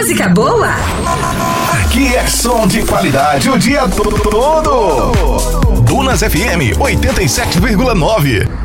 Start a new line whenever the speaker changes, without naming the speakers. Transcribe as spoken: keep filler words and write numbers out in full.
música boa?
Aqui é som de qualidade o dia todo. Dunas F M oitenta e sete vírgula nove.